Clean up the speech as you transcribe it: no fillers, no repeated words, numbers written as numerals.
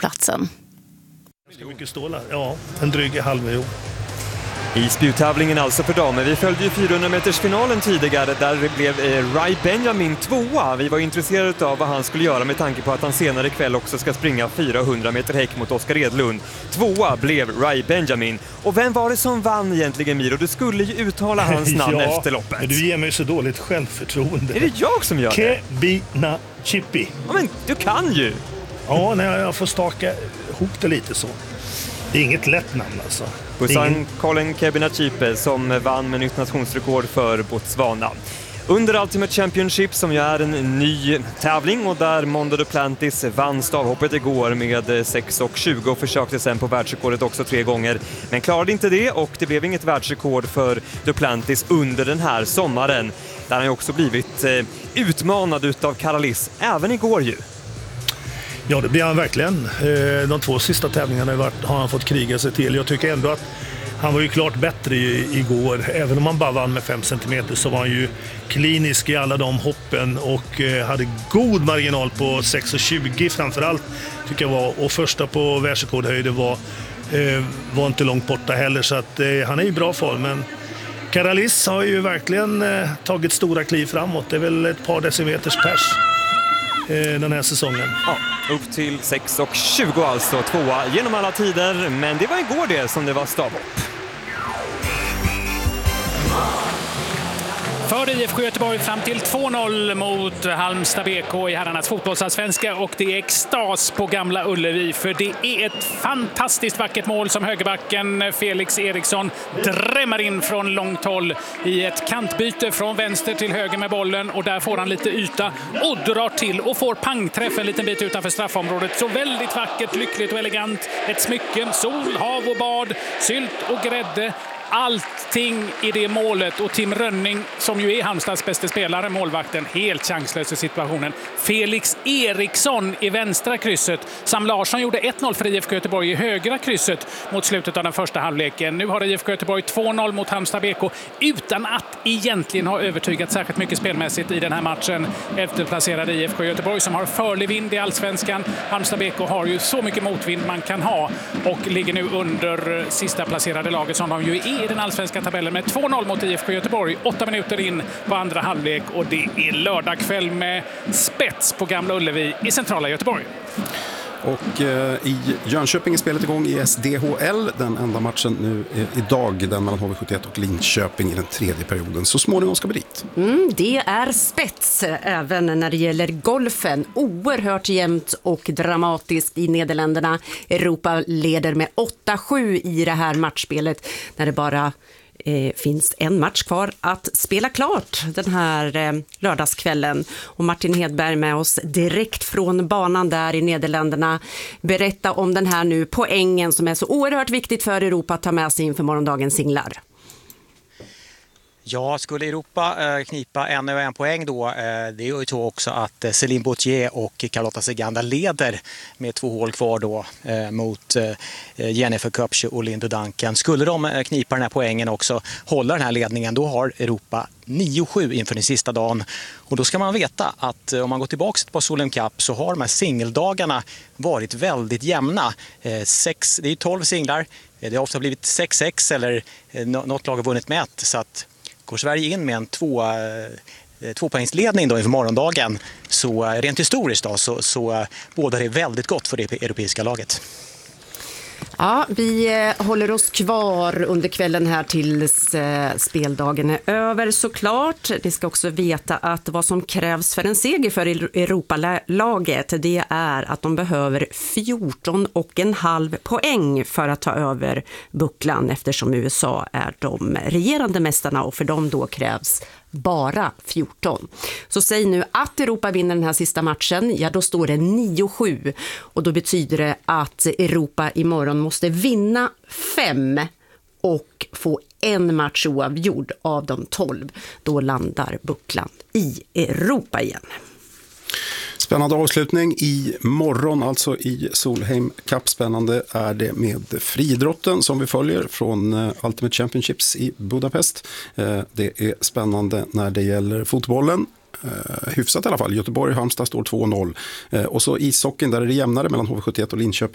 platsen. Ska mycket stålar? Ja, en dryg halv miljon. I spjuttävlingen alltså för damer. Vi följde ju 400-metersfinalen tidigare där det blev Rai Benjamin tvåa. Vi var intresserade av vad han skulle göra med tanke på att han senare ikväll också ska springa 400 meter häck mot Oskar Edlund. Tvåa blev Rai Benjamin. Och vem var det som vann egentligen, Miro? Du skulle ju uttala hans namn efter loppet. Men du ger mig så dåligt självförtroende. Är det jag som gör det? Kebina Chippi. Ja, men du kan ju. Ja, när jag får staka ihop det lite så. Det är inget lätt namn alltså. Busan Colin Kebinachipe som vann med nytt nationsrekord för Botswana. Under Ultimate Championship som ju är en ny tävling och där Mondo Duplantis vann stavhoppet igår med 6,20 och försökte sen på världsrekordet också 3 gånger. Men klarade inte det och det blev inget världsrekord för Duplantis under den här sommaren. Där han ju också blivit utmanad utav Karalis även igår ju. Ja, det blir han verkligen. De 2 sista tävlingarna har han fått kriga sig till. Jag tycker ändå att han var ju klart bättre igår. Även om han bara vann med 5 cm så var han ju klinisk i alla de hoppen och hade god marginal på 6,20 framförallt tycker jag var. Och första på världsrekordhöjden var inte långt borta heller så att han är i bra form. Men Karalis har ju verkligen tagit stora kliv framåt. Det är väl ett par decimeters pers den här säsongen. Ja, upp till 6,20 alltså, tvåa genom alla tider, men det var igår det som det var stavhopp. För IFK Göteborg fram till 2-0 mot Halmstad BK i herrarnas fotbollsallsvenska och det är extas på Gamla Ullevi för det är ett fantastiskt vackert mål som högerbacken Felix Eriksson drämmer in från långt håll i ett kantbyte från vänster till höger med bollen och där får han lite yta och drar till och får pangträff en liten bit utanför straffområdet. Så väldigt vackert, lyckligt och elegant. Ett smycke, sol, hav och bad, sylt och grädde. Allting i det målet och Tim Rönning som ju är Halmstads bästa spelare, målvakten, helt chanslös i situationen. Felix Eriksson i vänstra krysset. Sam Larsson gjorde 1-0 för IFK Göteborg i högra krysset mot slutet av den första halvleken. Nu har IFK Göteborg 2-0 mot Halmstad BK utan att egentligen ha övertygat särskilt mycket spelmässigt i den här matchen. Efterplacerade IFK Göteborg som har förlig vind i allsvenskan. Halmstad BK har ju så mycket motvind man kan ha och ligger nu under sista placerade laget som de ju är i den allsvenska tabellen med 2-0 mot IFK Göteborg. 8 minuter in på andra halvlek och det är lördag kväll med spets på Gamla Ullevi i centrala Göteborg. Och i Jönköping är spelet igång i SDHL. Den enda matchen nu idag, den mellan HV71 och Linköping i den 3:e perioden. Så småningom ska vi dit. Det är spets även när det gäller golfen. Oerhört jämnt och dramatiskt i Nederländerna. Europa leder med 8-7 i det här matchspelet när det bara finns en match kvar att spela klart den här lördagskvällen. Och Martin Hedberg med oss direkt från banan där i Nederländerna. Berätta om den här nu poängen som är så oerhört viktigt för Europa att ta med sig inför morgondagens singlar. Ja, skulle Europa knipa en poäng då, det gör ju så också att Céline Bautier och Carlotta Seganda leder med 2 hål kvar då mot Jennifer Köpke och Linda Duncan. Skulle de knipa den här poängen också, hålla den här ledningen, då har Europa 9-7 inför den sista dagen. Och då ska man veta att om man går tillbaka på Solheim Cup så har de här singeldagarna varit väldigt jämna. Det är 12 singlar, det har ofta blivit 6-6 eller något lag har vunnit med ett, så att går Sverige in med en 2-poängsledning då inför morgondagen så rent historiskt då, så båda är väldigt gott för det europeiska laget. Ja, vi håller oss kvar under kvällen här tills speldagen är över såklart. Ni ska också veta att vad som krävs för en seger för Europalaget, det är att de behöver 14,5 poäng för att ta över bucklan eftersom USA är de regerande mästarna och för dem då krävs bara 14. Så säg nu att Europa vinner den här sista matchen, ja då står det 9-7 och då betyder det att Europa imorgon måste vinna 5 och få en match oavgjord av de 12. Då landar bucklan i Europa igen. Spännande avslutning i morgon, alltså i Solheim Cup. Spännande är det med friidrotten som vi följer från Ultimate Championships i Budapest. Det är spännande när det gäller fotbollen. Hyfsat i alla fall. Göteborg-Halmstad står 2-0. Och så ishockeyn, där är det jämnare mellan HV71 och Linköping.